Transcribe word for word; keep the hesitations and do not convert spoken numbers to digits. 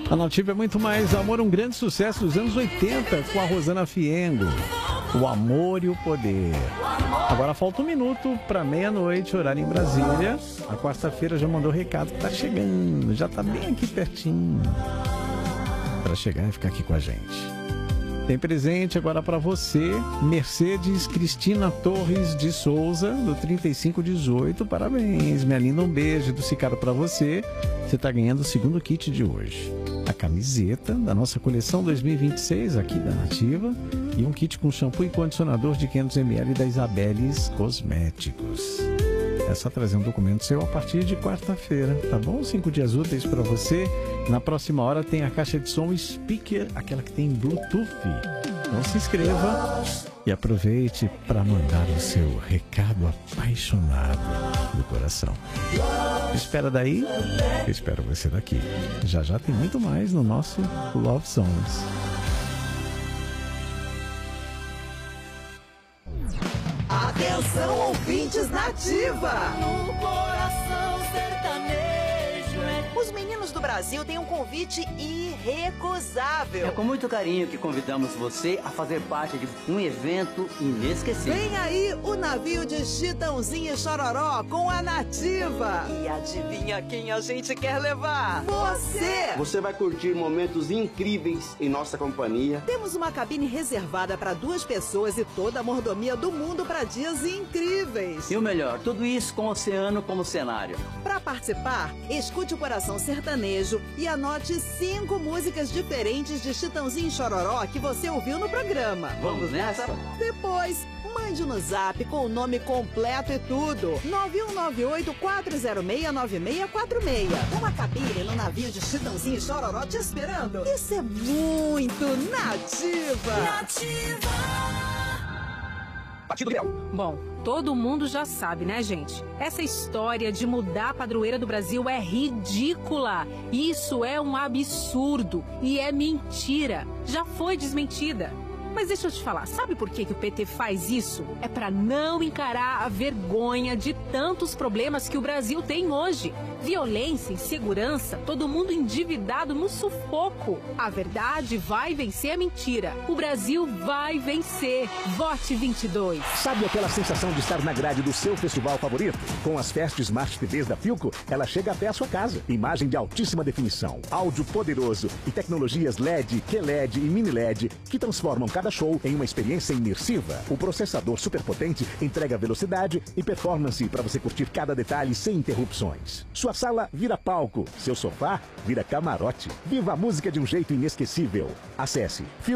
A Nativa é muito mais amor, um grande sucesso dos anos oitenta com a Rosana Fiengo. O amor e o poder. Agora falta um minuto para meia-noite, horário em Brasília. A quarta-feira já mandou recado que tá chegando, já tá bem aqui pertinho. Para chegar e ficar aqui com a gente. Tem presente agora para você, Mercedes Cristina Torres de Souza, do trinta e cinco dezoito. Parabéns, minha linda, um beijo do Cicaro para você. Você está ganhando o segundo kit de hoje. A camiseta da nossa coleção dois mil e vinte e seis, aqui da Nativa, e um kit com shampoo e condicionador de quinhentos mililitros da Isabeles Cosméticos. É só trazer um documento seu a partir de quarta-feira, tá bom? Cinco dias úteis para você. Na próxima hora tem a caixa de som speaker, aquela que tem Bluetooth. Então se inscreva e aproveite para mandar o seu recado apaixonado do coração. Espera daí, eu espero você daqui. Já já tem muito mais no nosso Love Songs. Atenção, ouvintes Nativa! No coração sertanejo. Os meninos do Brasil têm um convite irrecusável. É com muito carinho que convidamos você a fazer parte de um evento inesquecível. Vem aí o navio de Chitãozinho e Chororó com a Nativa. E adivinha quem a gente quer levar? Você! Você vai curtir momentos incríveis em nossa companhia. Temos uma cabine reservada para duas pessoas e toda a mordomia do mundo para dias incríveis. E o melhor, tudo isso com o oceano como cenário. Para participar, escute o Coração Sertanejo e anote cinco músicas diferentes de Chitãozinho e Chororó que você ouviu no programa. Vamos nessa? Depois, mande no zap com o nome completo e tudo. nove um nove oito, quatro zero seis, nove seis quatro seis. Uma cabine no navio de Chitãozinho e Chororó te esperando. Isso é muito Nativa. Nativa. Partido Leão. Bom, todo mundo já sabe, né, gente? Essa história de mudar a padroeira do Brasil é ridícula. Isso é um absurdo e é mentira. Já foi desmentida. Mas deixa eu te falar, sabe por que, que o P T faz isso? É para não encarar a vergonha de tantos problemas que o Brasil tem hoje. Violência, insegurança, todo mundo endividado no sufoco. A verdade vai vencer a mentira. O Brasil vai vencer. Vote vinte e dois. Sabe aquela sensação de estar na grade do seu festival favorito? Com as Fest Smart T Vs da Philco, ela chega até a sua casa. Imagem de altíssima definição, áudio poderoso e tecnologias L E D, Q L E D e Mini L E D que transformam cada show em uma experiência imersiva. O processador superpotente entrega velocidade e performance para você curtir cada detalhe sem interrupções. Sua sala vira palco, seu sofá vira camarote. Viva a música de um jeito inesquecível. Acesse